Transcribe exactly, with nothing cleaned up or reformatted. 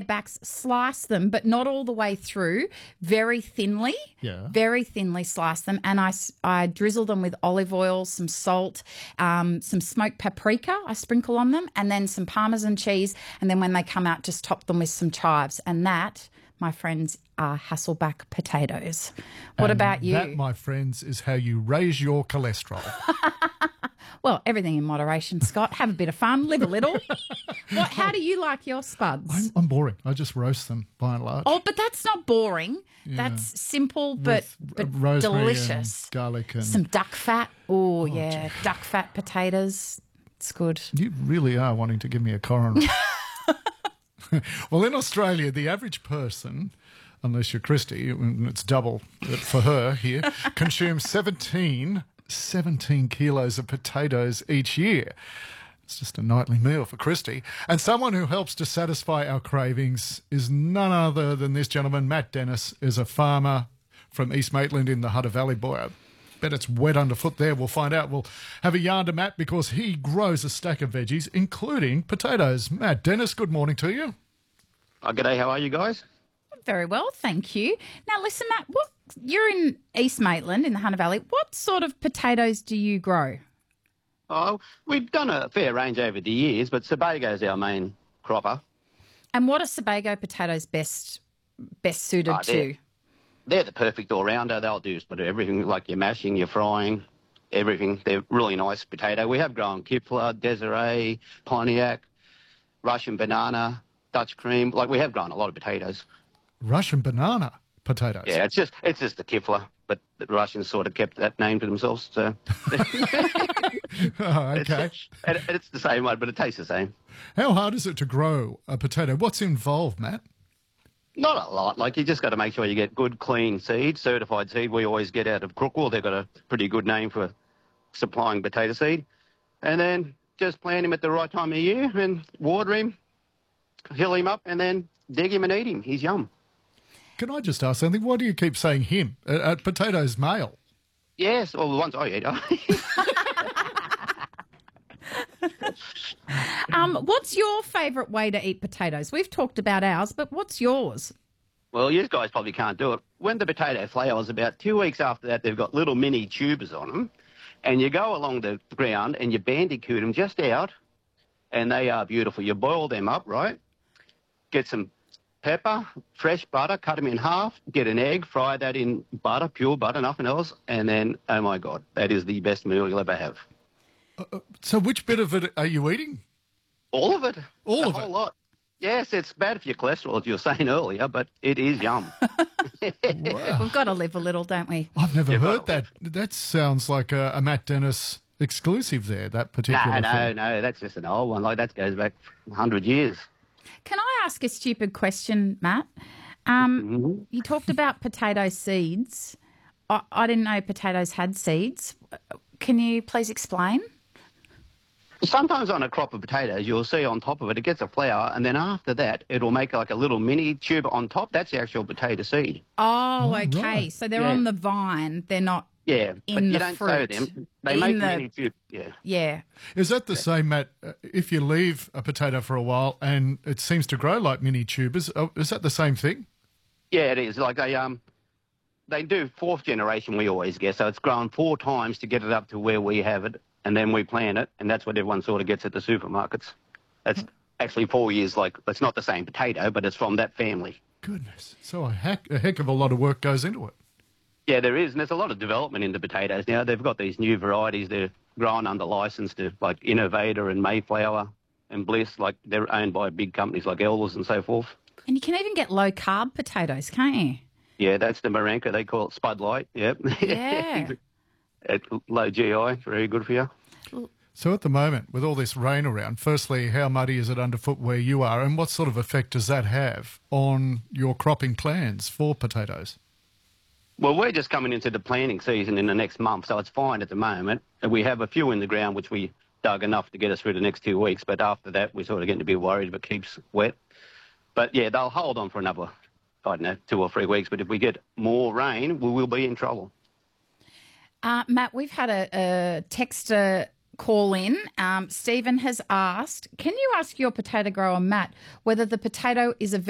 the backs, slice them, but not all the way through, very thinly. Yeah. Very thinly slice them. And I, s- I drizzle them with olive oil, some salt, um, some smoked paprika I sprinkle on them, and then some Parmesan cheese. And then when they come out, just top them with some chives. And that, my friends, are Hasselback potatoes. What And about you? That, my friends, is how you raise your cholesterol. Well, everything in moderation, Scott. Have a bit of fun, live a little. What? How do you like your spuds? I'm, I'm boring. I just roast them by and large. Oh, but that's not boring. That's simple but With, but uh, rosemary delicious. and garlic and Some duck fat. Oh, yeah, duck fat potatoes. It's good. You really are wanting to give me a coroner. Well, in Australia, the average person, unless you're Christy, and it's double for her here, consumes seventeen, seventeen kilos of potatoes each year. It's just a nightly meal for Christy. And someone who helps to satisfy our cravings is none other than this gentleman. Matt Dennis is a farmer from East Maitland in the Hunter Valley. Boy, I bet it's wet underfoot there. We'll find out. We'll have a yarn to Matt because he grows a stack of veggies, including potatoes. Matt Dennis, good morning to you. Oh, g'day, how are you guys? Very well, thank you. Now, listen, Matt, what, you're in East Maitland in the Hunter Valley. What sort of potatoes do you grow? Oh, we've done a fair range over the years, but Sebago's our main cropper. And what are Sebago potatoes best best suited Ah, to? they're- They're the perfect all-rounder. They'll do sort of everything, like your mashing, your frying, everything. They're really nice potato. We have grown Kipfler, Desiree, Pontiac, Russian banana, Dutch cream. Like, we have grown a lot of potatoes. Russian banana potatoes. Yeah, it's just it's just the Kipfler, but the Russians sort of kept that name to themselves. So Oh, okay. it's, and it's the same one, but it tastes the same. How hard is it to grow a potato? What's involved, Matt? Not a lot. Like, you just got to make sure you get good, clean seed, certified seed. We always get out of Crookwell. They've got a pretty good name for supplying potato seed. And then just plant him at the right time of year and water him, hill him up, and then dig him and eat him. He's yum. Can I just ask something? Why do you keep saying him? Uh, uh, potatoes male. Yes, well, the ones I eat. Um, what's your favourite way to eat potatoes? We've talked about ours, but what's yours? Well, you guys probably can't do it. When the potato flowers, about two weeks after that, they've got little mini tubers on them. And you go along the ground and you bandicoot them just out, and they are beautiful. You boil them up, right? Get some pepper, fresh butter, cut them in half, get an egg, fry that in butter, pure butter, nothing else, and then, oh my God, that is the best meal you'll ever have. So which bit of it are you eating? All of it. All the of whole it? lot. Yes, it's bad for your cholesterol, as you were saying earlier, but it is yum. Wow. We've got to live a little, don't we? I've never Yeah, heard but- that. That sounds like a, a Matt Dennis exclusive there, that particular No, no, thing. no, that's just an old one. Like, that goes back one hundred years. Can I ask a stupid question, Matt? Um, you talked about potato seeds. I, I didn't know potatoes had seeds. Can you please explain? Sometimes on a crop of potatoes, you'll see on top of it, it gets a flower, and then after that, it'll make like a little mini tube on top. That's the actual potato seed. Oh, Oh, okay. right. So they're Yeah. on the vine. They're not. Yeah, In but the you don't sow fruit. them. They In make the- mini tube. Yeah. Yeah. Is that the same, Matt, uh, if you leave a potato for a while and it seems to grow like mini tubers, oh, is that the same thing? Yeah, it is. Like, they um, they do fourth generation, we always get. So it's grown four times to get it up to where we have it, and then we plant it, and that's what everyone sort of gets at the supermarkets. That's actually four years. Like, it's not the same potato, but it's from that family. Goodness. So a heck, a heck of a lot of work goes into it. Yeah, there is, and there's a lot of development into potatoes now. They've got these new varieties. They're grown under license to, like, Innovator and Mayflower and Bliss. Like, they're owned by big companies like Elders and so forth. And you can even get low carb potatoes, can't you? Yeah, that's the Marenka. They call it Spud Light. Yep. Yeah. At low G I, very good for you. So at the moment, with all this rain around, firstly, how muddy is it underfoot where you are, and what sort of effect does that have on your cropping plans for potatoes? Well, we're just coming into the planting season in the next month, so it's fine at the moment. And we have a few in the ground which we dug enough to get us through the next two weeks, but after that, we're sort of getting to be worried if it keeps wet. But yeah, they'll hold on for another, I don't know, two or three weeks. But if we get more rain, we will be in trouble. Uh, Matt, we've had a, a texter call in. Um, Stephen has asked, can you ask your potato grower, Matt, whether the potato is a